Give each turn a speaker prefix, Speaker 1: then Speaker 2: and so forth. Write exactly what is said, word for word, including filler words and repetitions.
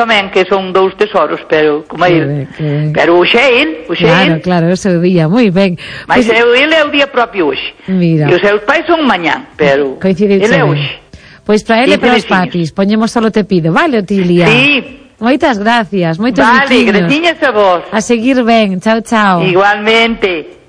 Speaker 1: tamén, que son dous tesoros, pero como
Speaker 2: Que
Speaker 1: el.
Speaker 2: ben, que ben.
Speaker 1: Pero hoxe é el, hoxe é
Speaker 2: Claro,
Speaker 1: el.
Speaker 2: claro, é o seu día, moi ben.
Speaker 1: Mas
Speaker 2: Pois-
Speaker 1: eu, ele é o día propio hoxe.
Speaker 2: Mira.
Speaker 1: E os seus pais son mañán, pero
Speaker 2: Coincidiu
Speaker 1: ele é
Speaker 2: ben.
Speaker 1: hoxe.
Speaker 2: Pois para ele e para os
Speaker 1: Quince
Speaker 2: papis, poñemos solo te pido, vale, Otilia?
Speaker 1: Sí.
Speaker 2: Moitas gracias, moitos
Speaker 1: Vale,
Speaker 2: biquiños.
Speaker 1: graciñas a vos.
Speaker 2: A seguir ben, chao, chao.
Speaker 1: Igualmente.